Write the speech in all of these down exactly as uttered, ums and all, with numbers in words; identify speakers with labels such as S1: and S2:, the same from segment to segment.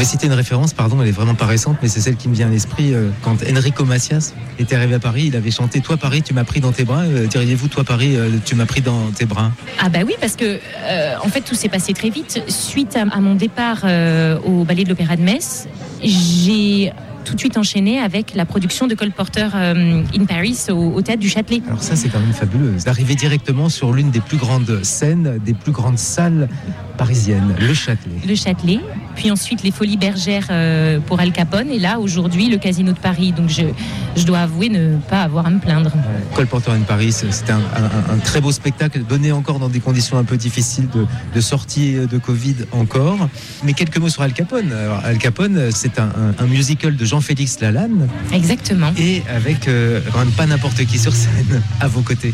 S1: vais citer une référence, pardon, elle est vraiment pas récente, mais c'est celle qui me vient à l'esprit. Euh, quand Enrico Macias était arrivé à Paris, il avait chanté « Toi Paris, tu m'as pris dans tes bras euh, ». Diriez-vous « Toi Paris, euh, tu m'as pris dans tes bras ».
S2: Ah bah oui, parce que euh, en fait tout s'est passé très vite. Suite à, à mon départ euh, au Ballet de l'Opéra de Metz, j'ai tout de suite enchaîné avec la production de Cole Porter euh, in Paris au, au Théâtre du Châtelet.
S1: Alors ça, c'est quand même fabuleux, d'arriver directement sur l'une des plus grandes scènes, des plus grandes salles parisiennes, le Châtelet.
S2: Le Châtelet, puis ensuite les Folies Bergères euh, pour Al Capone, et là, aujourd'hui, le Casino de Paris. Donc je, je dois avouer ne pas avoir à me plaindre.
S1: Ouais. Cole Porter in Paris, c'était un, un, un très beau spectacle, donné encore dans des conditions un peu difficiles de, de sortie de Covid encore. Mais quelques mots sur Al Capone. Alors, Al Capone, c'est un, un, un musical de Jean-Félix Lalanne.
S2: Exactement.
S1: Et avec euh, quand même pas n'importe qui sur scène à vos côtés.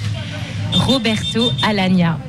S2: Roberto Alagna.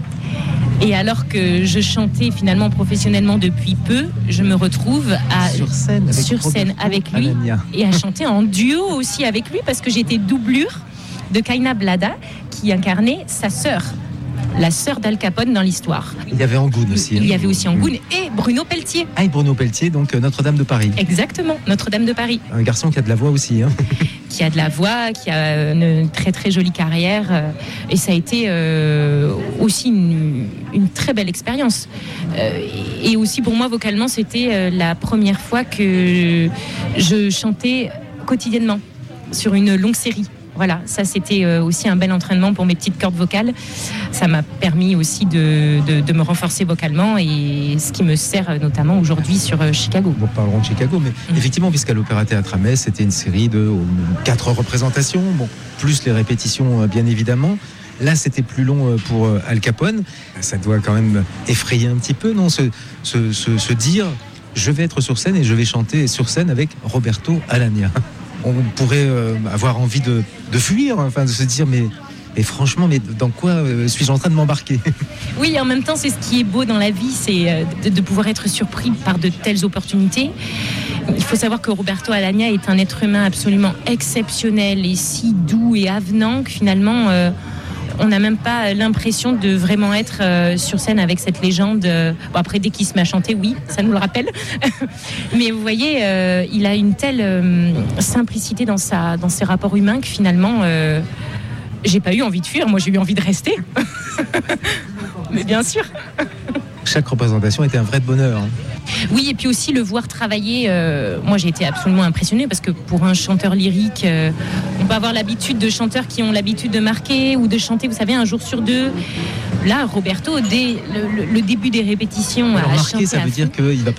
S2: Et alors que je chantais finalement professionnellement depuis peu, je me retrouve à,
S1: sur scène avec,
S2: sur scène avec lui
S1: Alagna.
S2: Et à chanter en duo aussi avec lui, parce que j'étais doublure de Kaina Blada qui incarnait sa sœur, la sœur d'Al Capone dans l'histoire.
S1: Il y avait Angoune aussi.
S2: Il y avait aussi Angoune et Bruno Pelletier.
S1: Ah, et Bruno Pelletier, donc euh, Notre-Dame de Paris.
S2: Exactement, Notre-Dame de Paris.
S1: Un garçon qui a de la voix aussi. Hein.
S2: Qui a de la voix, qui a une très très jolie carrière. Euh, et ça a été euh, aussi une, une très belle expérience. Euh, et aussi pour moi, vocalement, c'était euh, la première fois que je chantais quotidiennement sur une longue série. Voilà, ça c'était aussi un bel entraînement pour mes petites cordes vocales. Ça m'a permis aussi de, de, de me renforcer vocalement, et ce qui me sert notamment aujourd'hui sur Chicago.
S1: Bon, parlerons de Chicago, mais mmh. effectivement, puisqu'à l'Opéra Théâtre à Metz, c'était une série de quatre représentations, bon, plus les répétitions bien évidemment. Là, c'était plus long pour Al Capone. Ça doit quand même effrayer un petit peu, non, se, se, se, se dire, je vais être sur scène et je vais chanter sur scène avec Roberto Alagna. On pourrait euh, avoir envie de, de fuir, enfin de se dire mais, mais franchement, mais dans quoi euh, suis-je en train de m'embarquer ?
S2: Oui, en même temps, c'est ce qui est beau dans la vie, c'est euh, de, de pouvoir être surpris par de telles opportunités. Il faut savoir que Roberto Alagna est un être humain absolument exceptionnel et si doux et avenant que finalement... Euh, on n'a même pas l'impression de vraiment être euh, sur scène avec cette légende. Euh, bon, après, dès qu'il se met à chanter, oui, ça nous le rappelle. Mais vous voyez, euh, il a une telle euh, simplicité dans, sa, dans ses rapports humains que finalement, euh, j'ai pas eu envie de fuir. Moi, j'ai eu envie de rester. Mais bien sûr.
S1: Chaque représentation était un vrai bonheur. Hein.
S2: Oui, et puis aussi le voir travailler. Euh, moi, j'ai été absolument impressionnée parce que pour un chanteur lyrique, euh, on peut avoir l'habitude de chanteurs qui ont l'habitude de marquer ou de chanter, vous savez, un jour sur deux. Là, Roberto, dès le, le, le début des répétitions,
S1: alors,
S2: a
S1: marquer,
S2: chanté
S1: ça
S2: à
S1: veut
S2: fond.
S1: dire qu'il va